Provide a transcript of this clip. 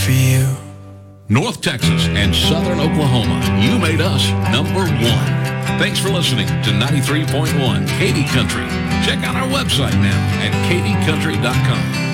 for you. North Texas and Southern Oklahoma, you made us number one. Thanks for listening to 93.1 Katy Country. Check out our website now at katycountry.com.